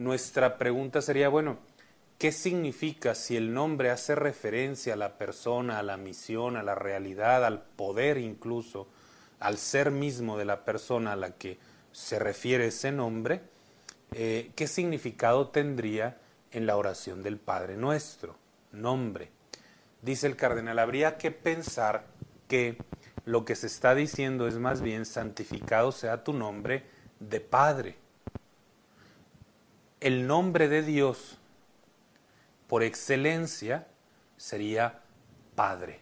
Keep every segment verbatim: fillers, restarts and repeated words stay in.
nuestra pregunta sería, bueno, ¿qué significa si el nombre hace referencia a la persona, a la misión, a la realidad, al poder incluso, al ser mismo de la persona a la que se refiere ese nombre? Eh, ¿Qué significado tendría en la oración del Padre Nuestro? Nombre. Dice el cardenal, habría que pensar que lo que se está diciendo es más bien santificado sea tu nombre de Padre. El nombre de Dios, por excelencia, sería Padre.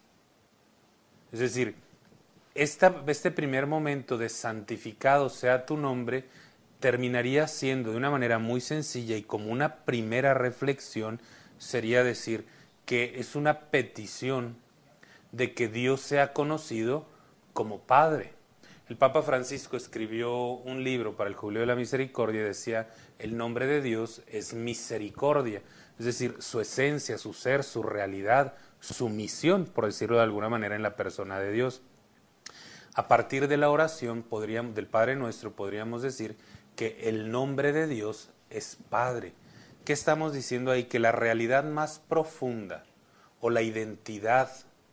Es decir, esta, este primer momento de santificado sea tu nombre terminaría siendo de una manera muy sencilla y como una primera reflexión sería decir que es una petición de que Dios sea conocido como Padre. El Papa Francisco escribió un libro para el Jubileo de la Misericordia y decía, el nombre de Dios es misericordia, es decir, su esencia, su ser, su realidad, su misión, por decirlo de alguna manera, en la persona de Dios. A partir de la oración podríamos, del Padre Nuestro podríamos decir que el nombre de Dios es Padre. ¿Qué estamos diciendo ahí? Que la realidad más profunda o la identidad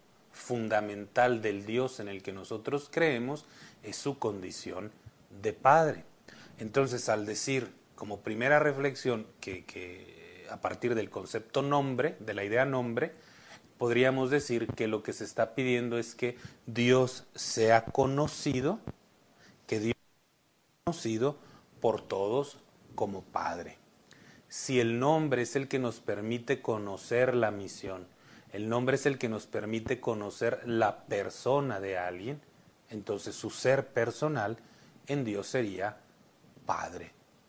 fundamental del Dios en el que nosotros creemos es su condición de Padre. Entonces, al decir como primera reflexión que, que a partir del concepto nombre, de la idea nombre, podríamos decir que lo que se está pidiendo es que Dios sea conocido, que Dios sea conocido por todos como Padre. Si el nombre es el que nos permite conocer la misión, el nombre es el que nos permite conocer la persona de alguien, entonces su ser personal en Dios sería Padre.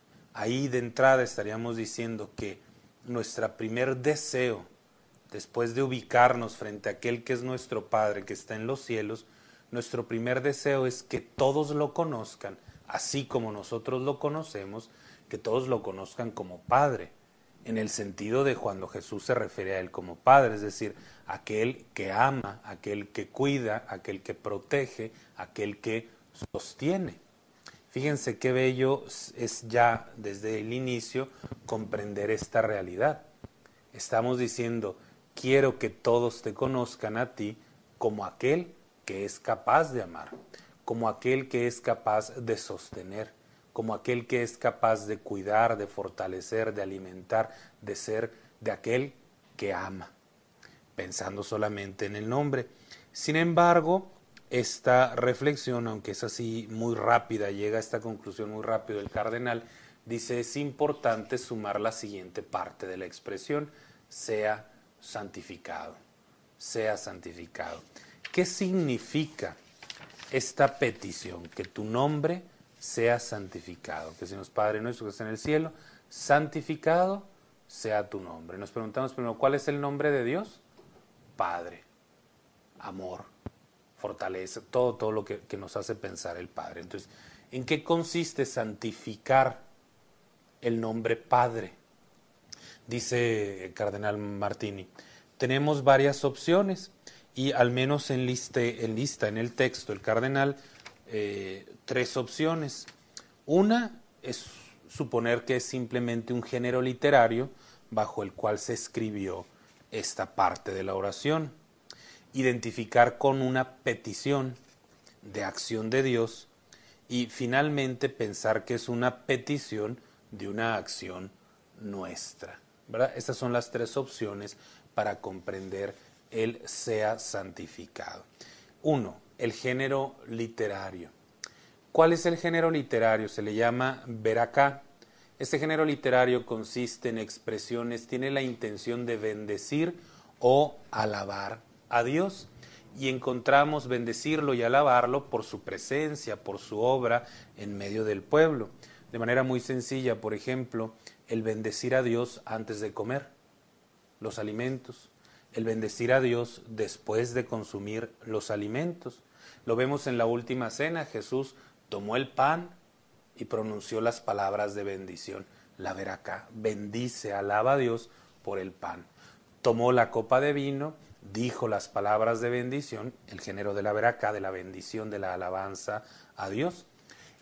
Ahí de entrada estaríamos diciendo que nuestro primer deseo, después de ubicarnos frente a aquel que es nuestro Padre, que está en los cielos, nuestro primer deseo es que todos lo conozcan, así como nosotros lo conocemos, que todos lo conozcan como Padre, en el sentido de cuando Jesús se refiere a Él como Padre, es decir, aquel que ama, aquel que cuida, aquel que protege, aquel que sostiene. Fíjense qué bello es ya desde el inicio comprender esta realidad. Estamos diciendo, quiero que todos te conozcan a ti como aquel que es capaz de amar, como aquel que es capaz de sostener, como aquel que es capaz de cuidar, de fortalecer, de alimentar, de ser de aquel que ama, pensando solamente en el nombre. Sin embargo, esta reflexión, aunque es así muy rápida, llega a esta conclusión muy rápido el cardenal, dice, es importante sumar la siguiente parte de la expresión, sea santificado, sea santificado. ¿Qué significa esta petición? Que tu nombre sea santificado, que decimos, Padre nuestro que está en el cielo, santificado sea tu nombre. Nos preguntamos primero, ¿cuál es el nombre de Dios? Padre, amor, fortaleza, todo, todo lo que, que nos hace pensar el Padre. Entonces, ¿en qué consiste santificar el nombre Padre? Dice el cardenal Martini, tenemos varias opciones y al menos en, liste, en lista en el texto el cardenal eh, tres opciones. Una es suponer que es simplemente un género literario bajo el cual se escribió esta parte de la oración. Identificar con una petición de acción de Dios y finalmente pensar que es una petición de una acción nuestra, ¿verdad? Estas son las tres opciones para comprender el sea santificado. Uno, el género literario. ¿Cuál es el género literario? Se le llama veracá. Este género literario consiste en expresiones, tiene la intención de bendecir o alabar a Dios. Y encontramos bendecirlo y alabarlo por su presencia, por su obra en medio del pueblo. De manera muy sencilla, por ejemplo, el bendecir a Dios antes de comer los alimentos, el bendecir a Dios después de consumir los alimentos. Lo vemos en la última cena, Jesús tomó el pan y pronunció las palabras de bendición. La veracá, bendice, alaba a Dios por el pan. Tomó la copa de vino, dijo las palabras de bendición, el género de la veracá, de la bendición, de la alabanza a Dios.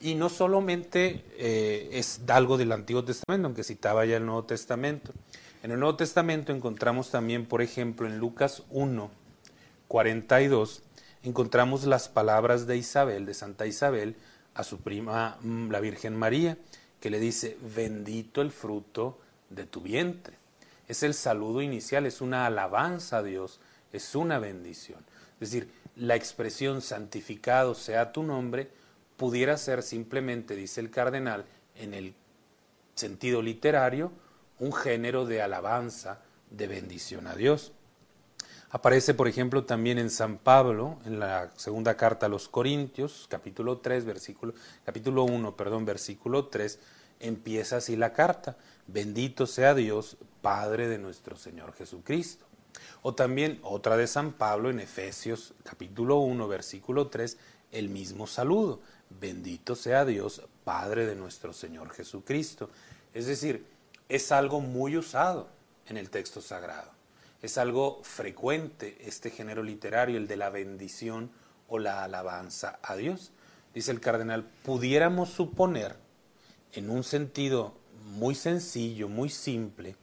Y no solamente eh, es algo del Antiguo Testamento, aunque citaba ya el Nuevo Testamento. En el Nuevo Testamento encontramos también, por ejemplo, en Lucas uno, cuarenta y dos, encontramos las palabras de Isabel, de Santa Isabel, a su prima la Virgen María, que le dice, bendito el fruto de tu vientre. Es el saludo inicial, es una alabanza a Dios, es una bendición. Es decir, la expresión santificado sea tu nombre pudiera ser simplemente, dice el cardenal, en el sentido literario, un género de alabanza, de bendición a Dios. Aparece, por ejemplo, también en San Pablo, en la segunda carta a los Corintios, capítulo tres, versículo, capítulo uno, perdón, versículo tres, empieza así la carta, bendito sea Dios, Padre de nuestro Señor Jesucristo. O también otra de San Pablo en Efesios, capítulo uno, versículo tres, el mismo saludo, bendito sea Dios, Padre de nuestro Señor Jesucristo. Es decir, es algo muy usado en el texto sagrado. Es algo frecuente este género literario, el de la bendición o la alabanza a Dios. Dice el cardenal, pudiéramos suponer, en un sentido muy sencillo, muy simple,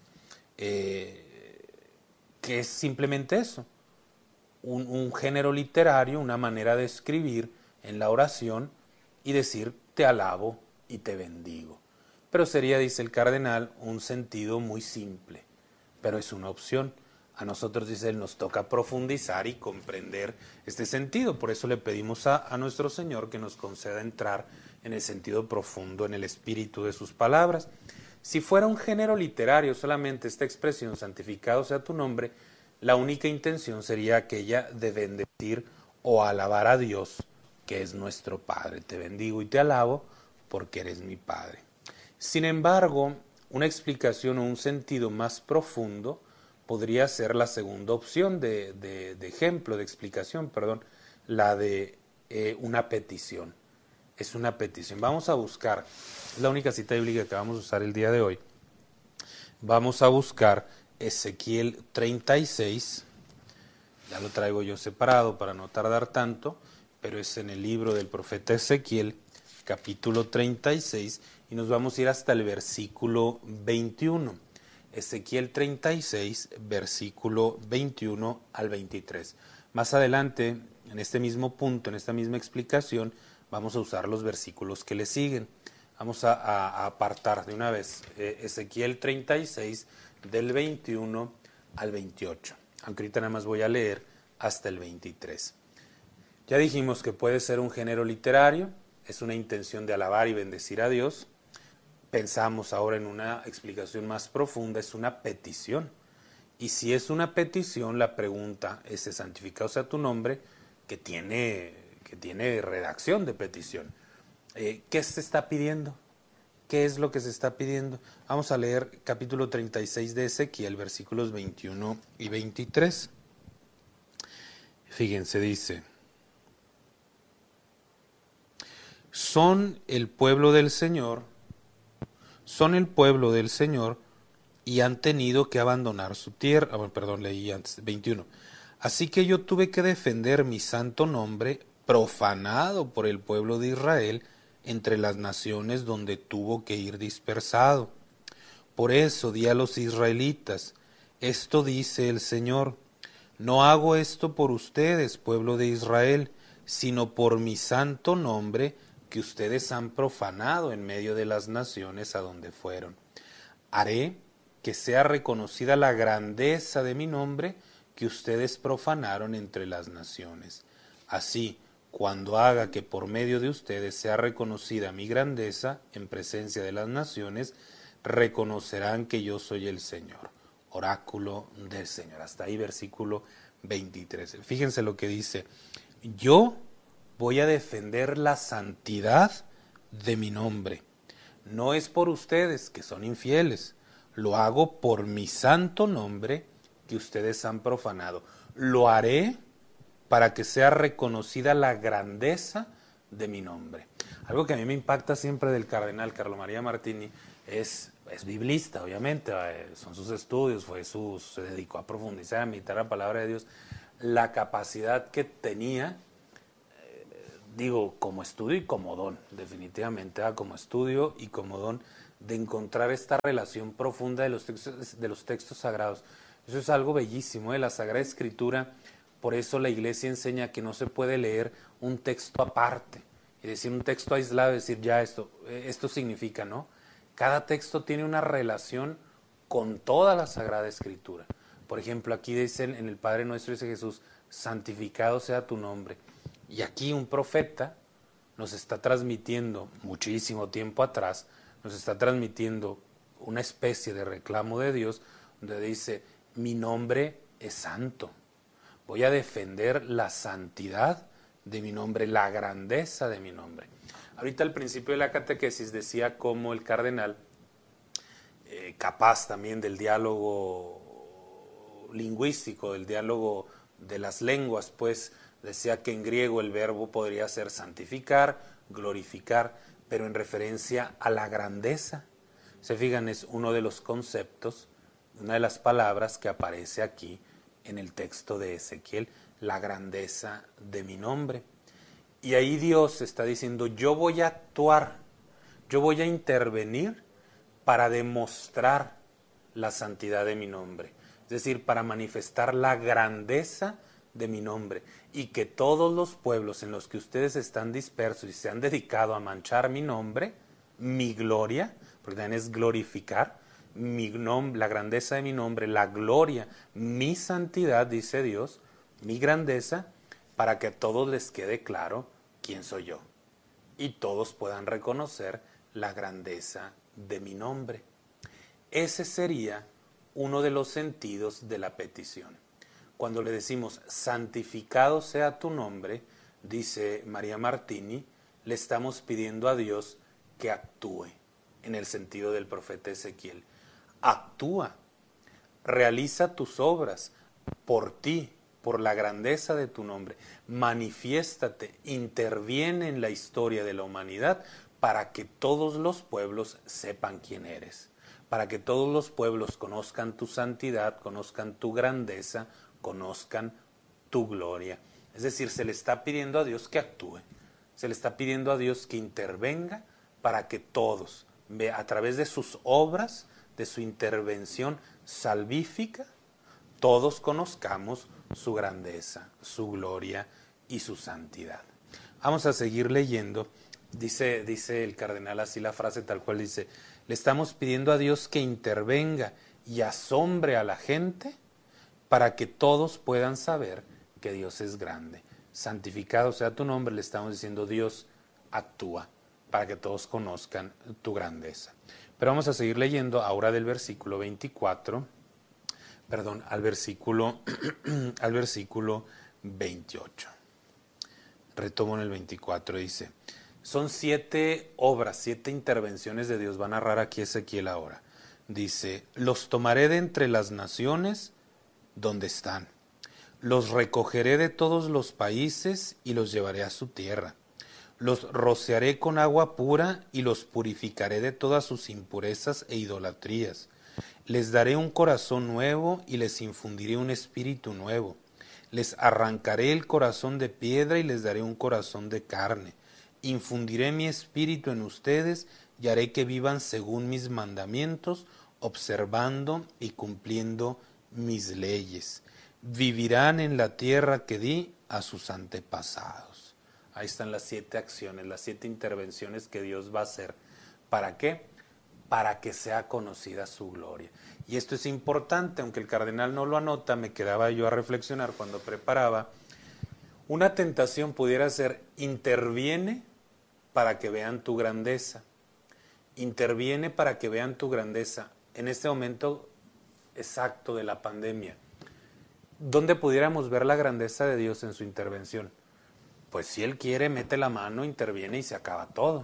eh, que es simplemente eso, un, un género literario, una manera de escribir en la oración y decir, te alabo y te bendigo. Pero sería, dice el cardenal, un sentido muy simple, pero es una opción. A nosotros, dice él, nos toca profundizar y comprender este sentido. Por eso le pedimos a, a nuestro Señor que nos conceda entrar en el sentido profundo, en el espíritu de sus palabras. Si fuera un género literario solamente esta expresión, santificado sea tu nombre, la única intención sería aquella de bendecir o alabar a Dios, que es nuestro Padre. Te bendigo y te alabo porque eres mi Padre. Sin embargo, una explicación o un sentido más profundo podría ser la segunda opción de, de, de ejemplo, de explicación, perdón, la de eh, una petición. Es una petición. Vamos a buscar, es la única cita bíblica que vamos a usar el día de hoy. Vamos a buscar Ezequiel treinta y seis, ya lo traigo yo separado para no tardar tanto, pero es en el libro del profeta Ezequiel, capítulo treinta y seis, y nos vamos a ir hasta el versículo veintiuno. Ezequiel treinta y seis, versículo veintiuno al veintitrés. Más adelante, en este mismo punto, en esta misma explicación, vamos a usar los versículos que le siguen. Vamos a, a, a apartar de una vez eh, Ezequiel treinta y seis, del veintiuno al veintiocho. Aunque ahorita nada más voy a leer hasta el veintitrés. Ya dijimos que puede ser un género literario, es una intención de alabar y bendecir a Dios. Pensamos ahora en una explicación más profunda, es una petición. Y si es una petición, la pregunta es, santificado sea tu nombre, que tiene, que tiene redacción de petición. Eh, ¿Qué se está pidiendo? ¿Qué es lo que se está pidiendo? Vamos a leer capítulo treinta y seis de Ezequiel, versículos veintiuno y veintitrés. Fíjense, dice, son el pueblo del Señor, son el pueblo del Señor y han tenido que abandonar su tierra. Oh, perdón, leí antes, veintiuno. Así que yo tuve que defender mi santo nombre, profanado por el pueblo de Israel, entre las naciones donde tuvo que ir dispersado. Por eso di a los israelitas, esto dice el Señor, no hago esto por ustedes, pueblo de Israel, sino por mi santo nombre, que ustedes han profanado en medio de las naciones a donde fueron. Haré que sea reconocida la grandeza de mi nombre que ustedes profanaron entre las naciones. Así, cuando haga que por medio de ustedes sea reconocida mi grandeza en presencia de las naciones, reconocerán que yo soy el Señor. Oráculo del Señor. Hasta ahí versículo veintitrés. Fíjense lo que dice, yo voy a defender la santidad de mi nombre. No es por ustedes que son infieles, lo hago por mi santo nombre que ustedes han profanado. Lo haré para que sea reconocida la grandeza de mi nombre. Algo que a mí me impacta siempre del cardenal Carlo María Martini es, es biblista, obviamente, son sus estudios, fue su, se dedicó a profundizar, a meditar la palabra de Dios, la capacidad que tenía digo, como estudio y como don, definitivamente, ¿eh? Como estudio y como don de encontrar esta relación profunda de los textos, de los textos sagrados. Eso es algo bellísimo, ¿eh? La Sagrada Escritura, por eso la Iglesia enseña que no se puede leer un texto aparte, y decir un texto aislado, decir ya esto, esto significa, ¿no? Cada texto tiene una relación con toda la Sagrada Escritura. Por ejemplo, aquí dice en el Padre Nuestro, dice Jesús, santificado sea tu nombre. Y aquí un profeta nos está transmitiendo, muchísimo tiempo atrás, nos está transmitiendo una especie de reclamo de Dios, donde dice, mi nombre es santo. Voy a defender la santidad de mi nombre, la grandeza de mi nombre. Ahorita al principio de la catequesis decía cómo el cardenal, eh, capaz también del diálogo lingüístico, del diálogo de las lenguas, pues decía que en griego el verbo podría ser santificar, glorificar, pero en referencia a la grandeza. Se fijan, es uno de los conceptos, una de las palabras que aparece aquí en el texto de Ezequiel, la grandeza de mi nombre. Y ahí Dios está diciendo, yo voy a actuar, yo voy a intervenir para demostrar la santidad de mi nombre. Es decir, para manifestar la grandeza de mi nombre. Y que todos los pueblos en los que ustedes están dispersos y se han dedicado a manchar mi nombre, mi gloria, porque también es glorificar, mi nombre, la grandeza de mi nombre, la gloria, mi santidad, dice Dios, mi grandeza, para que a todos les quede claro quién soy yo y todos puedan reconocer la grandeza de mi nombre. Ese sería uno de los sentidos de la petición. Cuando le decimos santificado sea tu nombre, dice María Martini, le estamos pidiendo a Dios que actúe en el sentido del profeta Ezequiel. Actúa, realiza tus obras por ti, por la grandeza de tu nombre, manifiéstate, interviene en la historia de la humanidad para que todos los pueblos sepan quién eres, para que todos los pueblos conozcan tu santidad, conozcan tu grandeza, conozcan tu gloria. Es decir, se le está pidiendo a Dios que actúe, se le está pidiendo a Dios que intervenga para que todos, a través de sus obras, de su intervención salvífica, todos conozcamos su grandeza, su gloria y su santidad. Vamos a seguir leyendo. Dice, dice el cardenal así la frase tal cual dice, le estamos pidiendo a Dios que intervenga y asombre a la gente para que todos puedan saber que Dios es grande. Santificado sea tu nombre, le estamos diciendo Dios actúa para que todos conozcan tu grandeza. Pero vamos a seguir leyendo ahora del versículo veinticuatro, perdón, al versículo, al versículo veintiocho. Retomo en el veinticuatro, dice, son siete obras, siete intervenciones de Dios, va a narrar aquí Ezequiel ahora. Dice, los tomaré de entre las naciones donde están, los recogeré de todos los países y los llevaré a su tierra. Los rociaré con agua pura y los purificaré de todas sus impurezas e idolatrías. Les daré un corazón nuevo y les infundiré un espíritu nuevo. Les arrancaré el corazón de piedra y les daré un corazón de carne. Infundiré mi espíritu en ustedes y haré que vivan según mis mandamientos, observando y cumpliendo mis leyes. Vivirán en la tierra que di a sus antepasados. Ahí están las siete acciones, las siete intervenciones que Dios va a hacer. ¿Para qué? Para que sea conocida su gloria. Y esto es importante, aunque el cardenal no lo anota, me quedaba yo a reflexionar cuando preparaba. Una tentación pudiera ser, interviene para que vean tu grandeza. Interviene para que vean tu grandeza. En este momento exacto de la pandemia, ¿dónde pudiéramos ver la grandeza de Dios en su intervención? Pues si Él quiere, mete la mano, interviene y se acaba todo.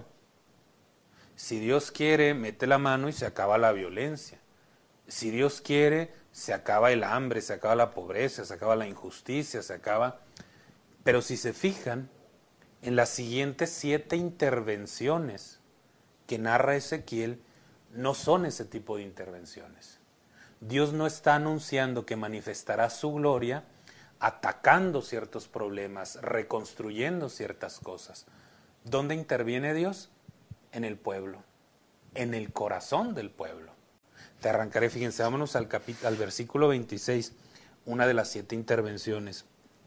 Si Dios quiere, mete la mano y se acaba la violencia. Si Dios quiere, se acaba el hambre, se acaba la pobreza, se acaba la injusticia, se acaba... Pero si se fijan, en las siguientes siete intervenciones que narra Ezequiel, no son ese tipo de intervenciones. Dios no está anunciando que manifestará su gloria atacando ciertos problemas, reconstruyendo ciertas cosas. ¿Dónde interviene Dios? En el pueblo, en el corazón del pueblo. Te arrancaré, fíjense, vámonos al, capítulo, al versículo veintiséis, una de las siete intervenciones.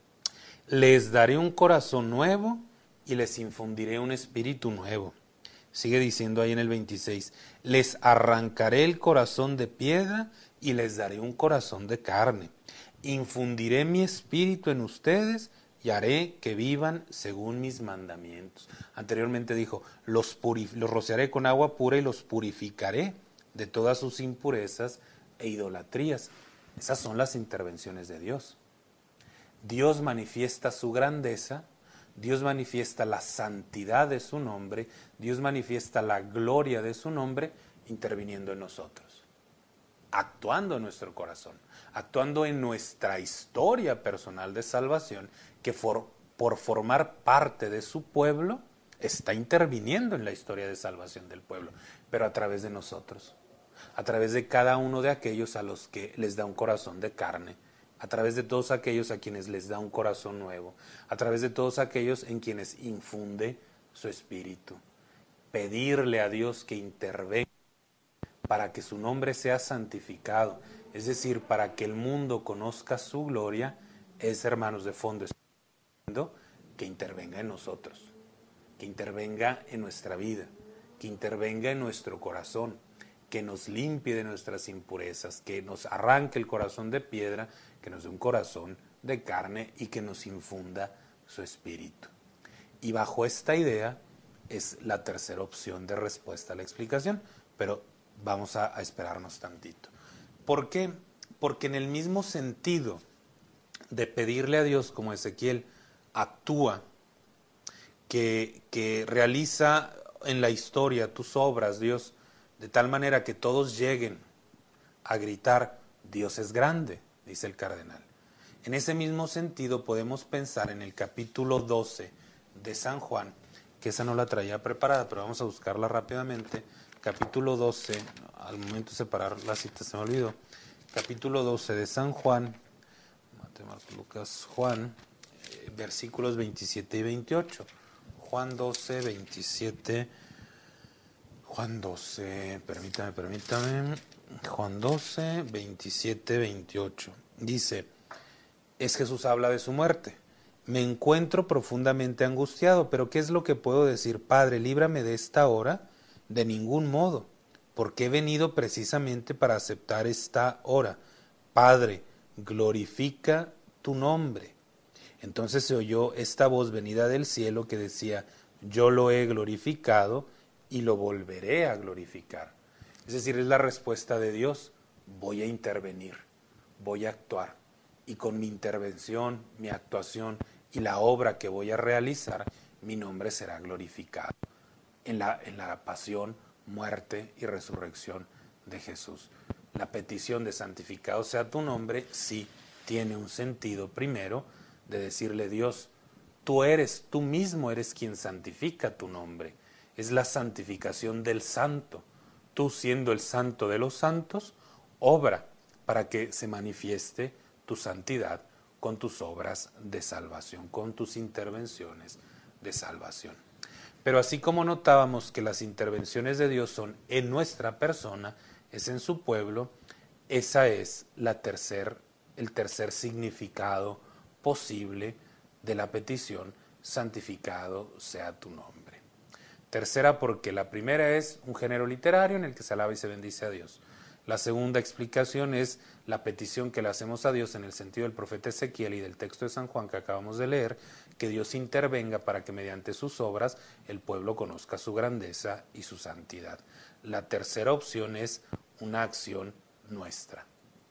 Les daré un corazón nuevo y les infundiré un espíritu nuevo. Sigue diciendo ahí en el veintiséis, les arrancaré el corazón de piedra y les daré un corazón de carne. Infundiré mi espíritu en ustedes y haré que vivan según mis mandamientos. Anteriormente dijo, los, purif- los rociaré con agua pura y los purificaré de todas sus impurezas e idolatrías. Esas son las intervenciones de Dios. Dios manifiesta su grandeza, Dios manifiesta la santidad de su nombre, Dios manifiesta la gloria de su nombre, interviniendo en nosotros, actuando en nuestro corazón, actuando en nuestra historia personal de salvación, que for, por formar parte de su pueblo, está interviniendo en la historia de salvación del pueblo, pero a través de nosotros, a través de cada uno de aquellos a los que les da un corazón de carne, a través de todos aquellos a quienes les da un corazón nuevo, a través de todos aquellos en quienes infunde su espíritu. Pedirle a Dios que intervenga para que su nombre sea santificado, es decir, para que el mundo conozca su gloria, es, hermanos, de fondo, que intervenga en nosotros, que intervenga en nuestra vida, que intervenga en nuestro corazón, que nos limpie de nuestras impurezas, que nos arranque el corazón de piedra, que nos dé un corazón de carne y que nos infunda su espíritu. Y bajo esta idea es la tercera opción de respuesta a la explicación, pero vamos a, a esperarnos tantito. ¿Por qué? Porque en el mismo sentido de pedirle a Dios, como Ezequiel actúa, que, que realiza en la historia tus obras, Dios, de tal manera que todos lleguen a gritar, Dios es grande, dice el cardenal. En ese mismo sentido podemos pensar en el capítulo doce de San Juan, que esa no la traía preparada, pero vamos a buscarla rápidamente. Capítulo doce, al momento de separar la cita se me olvidó. Capítulo doce de San Juan, Mateo, Marcos, Lucas, Juan, eh, versículos veintisiete y veintiocho. Juan doce, veintisiete, Juan doce, permítame, permítame, Juan doce, veintisiete, veintiocho. Dice, es Jesús habla de su muerte. Me encuentro profundamente angustiado, pero ¿qué es lo que puedo decir? Padre, líbrame de esta hora. De ningún modo, porque he venido precisamente para aceptar esta hora. Padre, glorifica tu nombre. Entonces se oyó esta voz venida del cielo que decía, yo lo he glorificado y lo volveré a glorificar. Es decir, es la respuesta de Dios, voy a intervenir, voy a actuar. Y con mi intervención, mi actuación y la obra que voy a realizar, mi nombre será glorificado en la, en la pasión, muerte y resurrección de Jesús. La petición de santificado sea tu nombre, sí tiene un sentido primero de decirle, Dios, tú eres, tú mismo eres quien santifica tu nombre. Es la santificación del santo. Tú, siendo el santo de los santos, obra para que se manifieste tu santidad con tus obras de salvación, con tus intervenciones de salvación. Pero así como notábamos que las intervenciones de Dios son en nuestra persona, es en su pueblo, esa es la tercer, el tercer significado posible de la petición, santificado sea tu nombre. Tercera, porque la primera es un género literario en el que se alaba y se bendice a Dios. La segunda explicación es la petición que le hacemos a Dios en el sentido del profeta Ezequiel y del texto de San Juan que acabamos de leer, que Dios intervenga para que mediante sus obras el pueblo conozca su grandeza y su santidad. La tercera opción es una acción nuestra.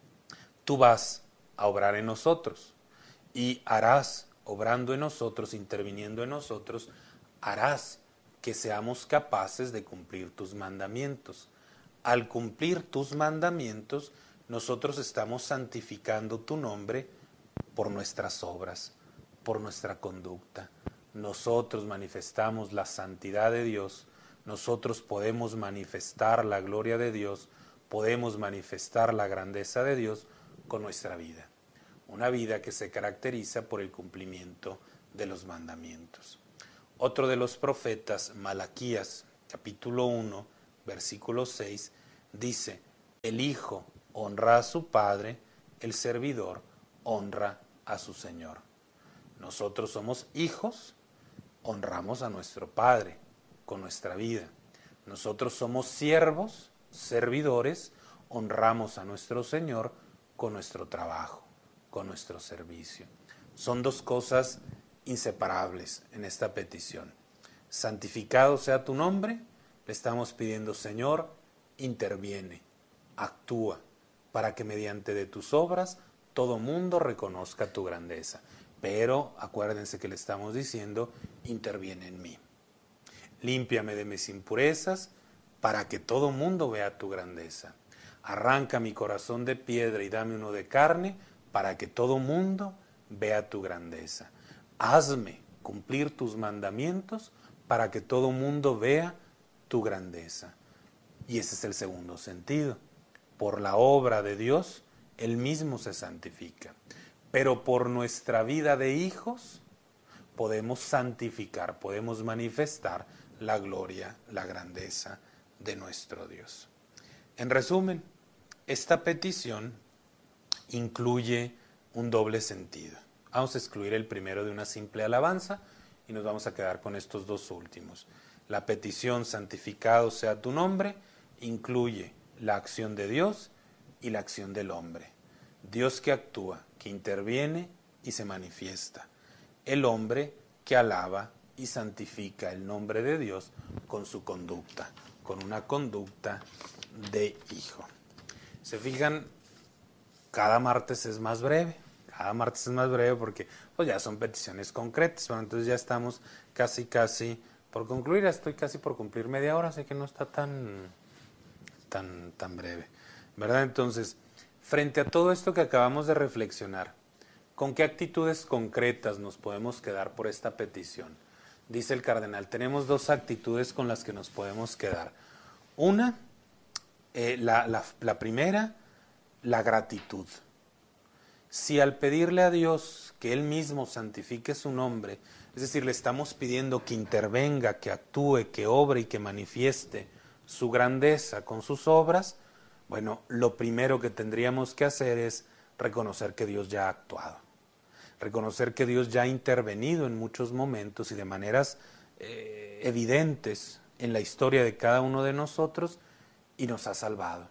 Tú vas a obrar en nosotros y harás, obrando en nosotros, interviniendo en nosotros, harás que seamos capaces de cumplir tus mandamientos. Al cumplir tus mandamientos, nosotros estamos santificando tu nombre por nuestras obras, por nuestra conducta. Nosotros manifestamos la santidad de Dios, nosotros podemos manifestar la gloria de Dios, podemos manifestar la grandeza de Dios con nuestra vida, una vida que se caracteriza por el cumplimiento de los mandamientos. Otro de los profetas, Malaquías, capítulo uno, versículo seis, dice: el hijo honra a su padre, el servidor honra a su señor. Nosotros somos hijos, honramos a nuestro padre con nuestra vida. Nosotros somos siervos, servidores, honramos a nuestro Señor con nuestro trabajo, con nuestro servicio. Son dos cosas inseparables en esta petición. Santificado sea tu nombre, le estamos pidiendo: Señor, interviene, actúa, para que mediante de tus obras todo mundo reconozca tu grandeza. Pero acuérdense que le estamos diciendo: interviene en mí. Límpiame de mis impurezas para que todo mundo vea tu grandeza. Arranca mi corazón de piedra y dame uno de carne para que todo mundo vea tu grandeza. Hazme cumplir tus mandamientos para que todo mundo vea tu grandeza. Y ese es el segundo sentido. Por la obra de Dios, Él mismo se santifica. Pero por nuestra vida de hijos, podemos santificar, podemos manifestar la gloria, la grandeza de nuestro Dios. En resumen, esta petición incluye un doble sentido. Vamos a excluir el primero de una simple alabanza y nos vamos a quedar con estos dos últimos. La petición santificado sea tu nombre incluye la acción de Dios y la acción del hombre. Dios que actúa, que interviene y se manifiesta. El hombre que alaba y santifica el nombre de Dios con su conducta, con una conducta de hijo. ¿Se fijan? Cada martes es más breve, cada martes es más breve porque pues ya son peticiones concretas. Bueno, entonces ya estamos casi, casi por concluir, estoy casi por cumplir media hora, así que no está tan, tan, tan breve, ¿verdad? Entonces, frente a todo esto que acabamos de reflexionar, ¿con qué actitudes concretas nos podemos quedar por esta petición? Dice el cardenal, tenemos dos actitudes con las que nos podemos quedar. Una, eh, la, la, la primera, la gratitud. Si al pedirle a Dios que Él mismo santifique su nombre, es decir, le estamos pidiendo que intervenga, que actúe, que obre y que manifieste su grandeza con sus obras, bueno, lo primero que tendríamos que hacer es reconocer que Dios ya ha actuado. Reconocer que Dios ya ha intervenido en muchos momentos y de maneras eh, evidentes en la historia de cada uno de nosotros y nos ha salvado.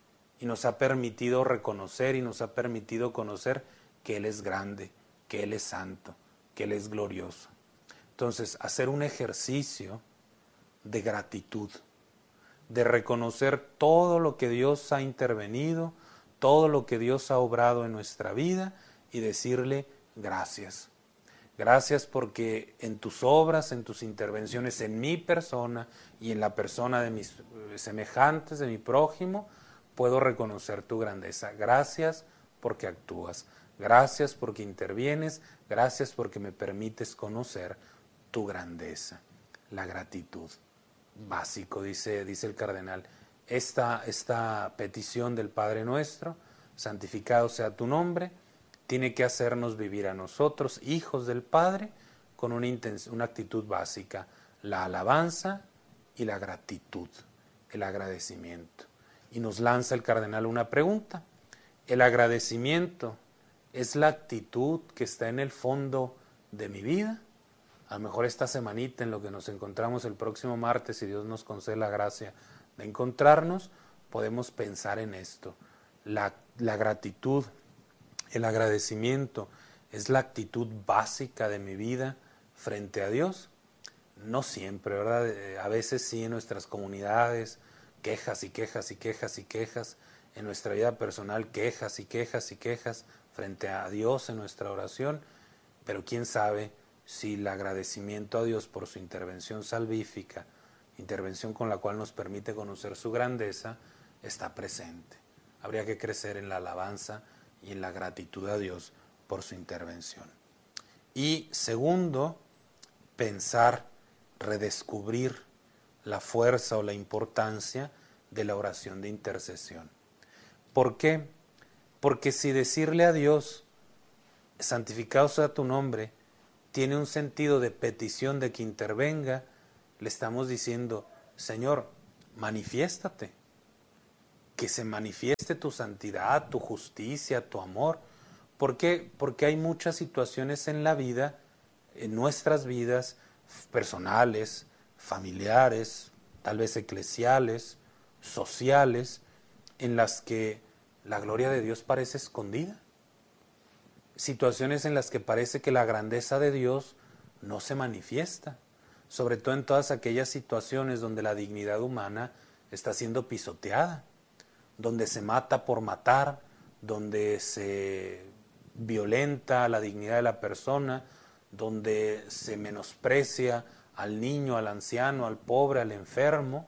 Y nos ha permitido reconocer y nos ha permitido conocer que Él es grande, que Él es santo, que Él es glorioso. Entonces, hacer un ejercicio de gratitud, de reconocer todo lo que Dios ha intervenido, todo lo que Dios ha obrado en nuestra vida y decirle gracias. Gracias porque en tus obras, en tus intervenciones, en mi persona y en la persona de mis semejantes, de mi prójimo, puedo reconocer tu grandeza. Gracias porque actúas. Gracias porque intervienes. Gracias porque me permites conocer tu grandeza. La gratitud. Básico, dice, dice el cardenal. Esta, esta petición del Padre Nuestro, santificado sea tu nombre, tiene que hacernos vivir a nosotros, hijos del Padre, con una, intens- una actitud básica, la alabanza y la gratitud, el agradecimiento. Y nos lanza el cardenal una pregunta. ¿El agradecimiento es la actitud que está en el fondo de mi vida? A lo mejor esta semanita en lo que nos encontramos el próximo martes, si Dios nos concede la gracia de encontrarnos, podemos pensar en esto. La, la gratitud, el agradecimiento, ¿es la actitud básica de mi vida frente a Dios? No siempre, ¿verdad? A veces sí en nuestras comunidades, quejas y quejas y quejas y quejas, en nuestra vida personal quejas y quejas y quejas frente a Dios en nuestra oración, pero quién sabe si el agradecimiento a Dios por su intervención salvífica, intervención con la cual nos permite conocer su grandeza, está presente. Habría que crecer en la alabanza y en la gratitud a Dios por su intervención. Y segundo, pensar, redescubrir la fuerza o la importancia de la oración de intercesión. ¿Por qué? Porque si decirle a Dios santificado sea tu nombre, tiene un sentido de petición de que intervenga, le estamos diciendo, Señor, manifiéstate, que se manifieste tu santidad, tu justicia, tu amor. ¿Por qué? Porque hay muchas situaciones en la vida, en nuestras vidas personales, familiares, tal vez eclesiales, sociales, en las que la gloria de Dios parece escondida. Situaciones en las que parece que la grandeza de Dios no se manifiesta, sobre todo en todas aquellas situaciones donde la dignidad humana está siendo pisoteada, donde se mata por matar, donde se violenta la dignidad de la persona, donde se menosprecia al niño, al anciano, al pobre, al enfermo.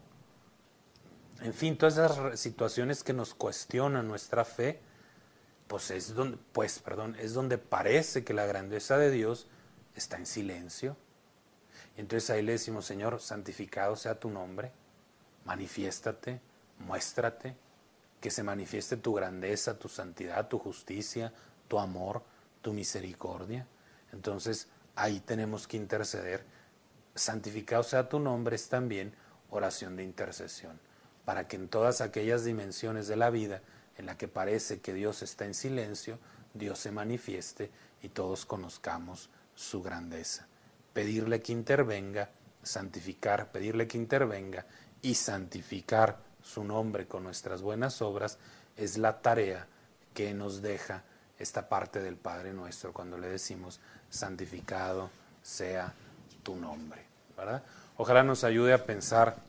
En fin, todas esas situaciones que nos cuestionan nuestra fe, pues es donde, pues, perdón, es donde parece que la grandeza de Dios está en silencio. Y entonces ahí le decimos, Señor, santificado sea tu nombre, manifiéstate, muéstrate, que se manifieste tu grandeza, tu santidad, tu justicia, tu amor, tu misericordia. Entonces ahí tenemos que interceder. Santificado sea tu nombre es también oración de intercesión, para que en todas aquellas dimensiones de la vida en la que parece que Dios está en silencio, Dios se manifieste y todos conozcamos su grandeza. Pedirle que intervenga, santificar, pedirle que intervenga y santificar su nombre con nuestras buenas obras es la tarea que nos deja esta parte del Padre Nuestro cuando le decimos santificado sea tu nombre, ¿verdad? Ojalá nos ayude a pensar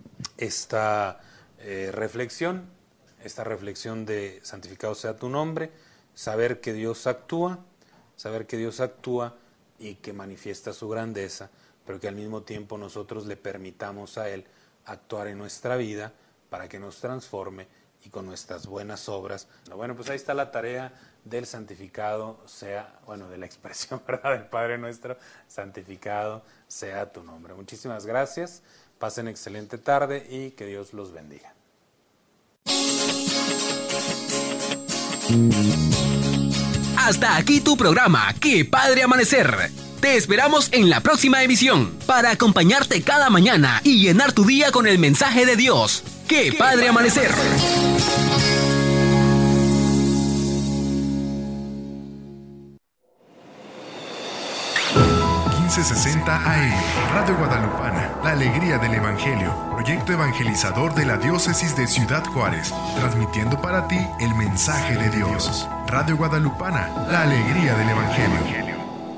esta eh, reflexión, esta reflexión de santificado sea tu nombre, saber que Dios actúa, saber que Dios actúa y que manifiesta su grandeza, pero que al mismo tiempo nosotros le permitamos a Él actuar en nuestra vida para que nos transforme y con nuestras buenas obras. Bueno, pues ahí está la tarea del santificado sea, bueno, de la expresión, ¿verdad?, del Padre Nuestro, santificado sea tu nombre. Muchísimas gracias, pasen excelente tarde y que Dios los bendiga. Hasta aquí tu programa, ¡Qué Padre Amanecer! Te esperamos en la próxima emisión para acompañarte cada mañana y llenar tu día con el mensaje de Dios. ¡Qué, ¡Qué Padre, padre Amanecer! quince sesenta A M, Radio Guadalupana, la alegría del Evangelio, proyecto evangelizador de la diócesis de Ciudad Juárez, transmitiendo para ti el mensaje de Dios. Radio Guadalupana, la alegría del Evangelio.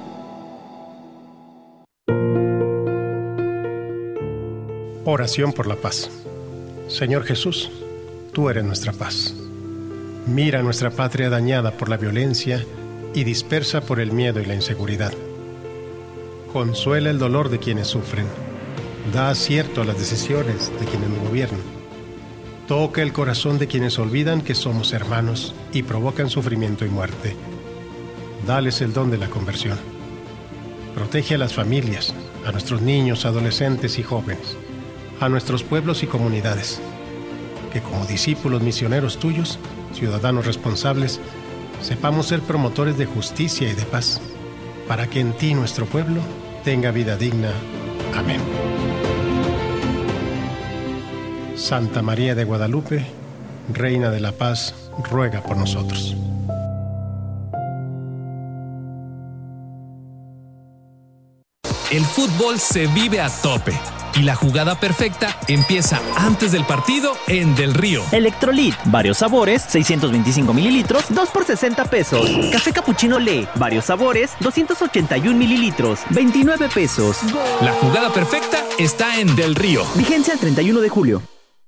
Oración por la paz. Señor Jesús, tú eres nuestra paz. Mira nuestra patria dañada por la violencia y dispersa por el miedo y la inseguridad. Consuela el dolor de quienes sufren. Da acierto a las decisiones de quienes nos gobiernan. Toca el corazón de quienes olvidan que somos hermanos y provocan sufrimiento y muerte. Dales el don de la conversión. Protege a las familias, a nuestros niños, adolescentes y jóvenes, a nuestros pueblos y comunidades. Que como discípulos misioneros tuyos, ciudadanos responsables, sepamos ser promotores de justicia y de paz, para que en ti nuestro pueblo tenga vida digna. Amén. Santa María de Guadalupe, Reina de la Paz, ruega por nosotros. El fútbol se vive a tope y la jugada perfecta empieza antes del partido en Del Río. Electrolit, varios sabores, seiscientos veinticinco mililitros, dos por sesenta pesos. Café Cappuccino Le, varios sabores, doscientos ochenta y uno mililitros, veintinueve pesos. La jugada perfecta está en Del Río. Vigencia el treinta y uno de julio.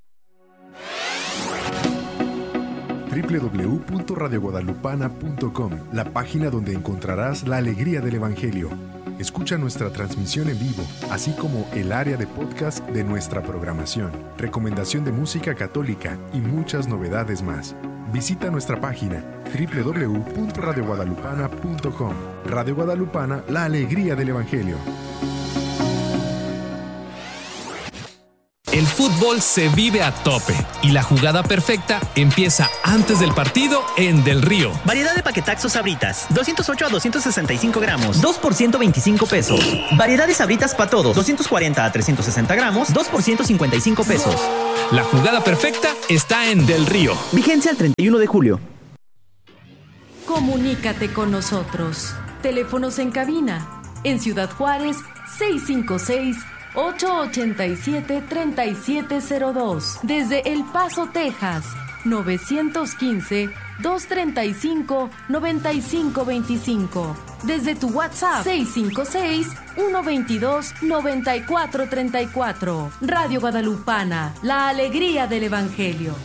doble u doble u doble u punto radio guadalupana punto com, la página donde encontrarás la alegría del Evangelio. Escucha nuestra transmisión en vivo, así como el área de podcast de nuestra programación, recomendación de música católica y muchas novedades más. Visita nuestra página doble u doble u doble u punto radio guadalupana punto com. Radio Guadalupana, la alegría del Evangelio. El El fútbol se vive a tope y la jugada perfecta empieza antes del partido en Del Río. Variedad de paquetaxos Sabritas, doscientos ocho a doscientos sesenta y cinco gramos, dos por ciento veinticinco pesos. Variedad de Sabritas para todos, doscientos cuarenta a trescientos sesenta gramos, dos por ciento cincuenta y cinco pesos. La jugada perfecta está en Del Río. Vigencia el treinta y uno de julio. Comunícate con nosotros. Teléfonos en cabina. En Ciudad Juárez, seis cinco seis, ocho ocho siete, tres siete cero dos. Desde El Paso, Texas, nueve uno cinco, dos tres cinco, nueve cinco dos cinco. Desde tu WhatsApp, seis cinco seis, uno dos dos, nueve cuatro tres cuatro. Radio Guadalupana, la alegría del Evangelio.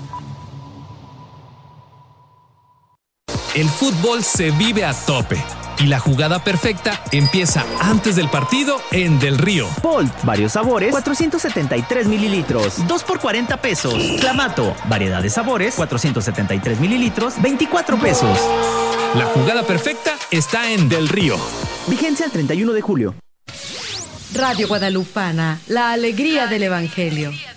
El fútbol se vive a tope y la jugada perfecta empieza antes del partido en Del Río. Bolt, varios sabores, cuatrocientos setenta y tres mililitros, dos por cuarenta pesos. Clamato, variedad de sabores, cuatrocientos setenta y tres mililitros, veinticuatro pesos. La jugada perfecta está en Del Río. Vigencia el treinta y uno de julio. Radio Guadalupana, la alegría del Evangelio.